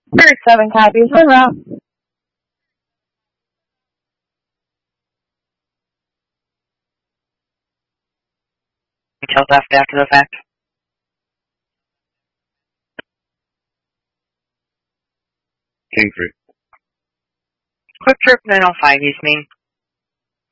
There's 7 copies. We're out. Until left after the fact. King 3. Quick trip 905, East Main.